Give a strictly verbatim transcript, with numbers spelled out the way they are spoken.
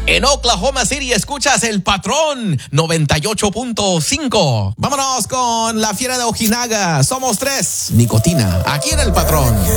En Oklahoma City escuchas El Patrón noventa y ocho punto cinco. Vámonos con la fiera de Ojinaga. Somos tres. Nicotina, aquí en El Patrón.